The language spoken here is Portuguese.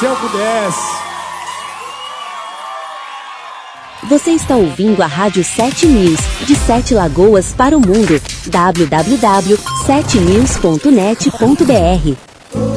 céu pudesse. Você está ouvindo a Rádio 7 News, de 7 Lagoas para o mundo. www.7news.net.br